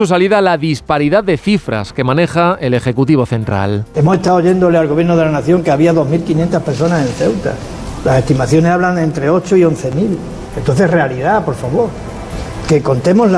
su salida la disparidad de cifras que maneja el Ejecutivo Central. Hemos estado oyéndole al Gobierno de la Nación que había 2.500 personas en Ceuta. Las estimaciones hablan de entre 8 y 11.000. Entonces, realidad, por favor. Que contemos